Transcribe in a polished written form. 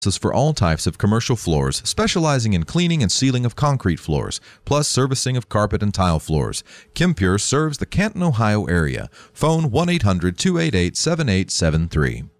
is for all types of commercial floors, specializing in cleaning and sealing of concrete floors, plus servicing of carpet and tile floors. Kimpure serves the Canton, Ohio area. Phone 1-800-288-7873.